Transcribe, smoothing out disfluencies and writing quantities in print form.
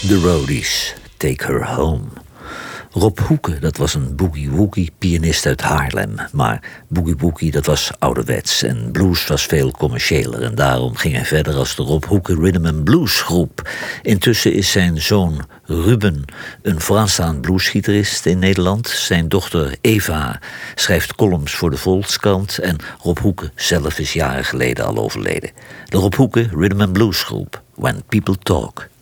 The Roadies, Take Her Home. Rob Hoeke, dat was een boogie-woogie-pianist uit Haarlem. Maar boogie-woogie, dat was ouderwets en blues was veel commerciëler. En daarom ging hij verder als de Rob Hoeke Rhythm and Blues groep. Intussen is zijn zoon Ruben een vooraanstaand bluesgitarist in Nederland. Zijn dochter Eva schrijft columns voor de Volkskrant. En Rob Hoeke zelf is jaren geleden al overleden. De Rob Hoeke Rhythm and Blues groep, When People Talk.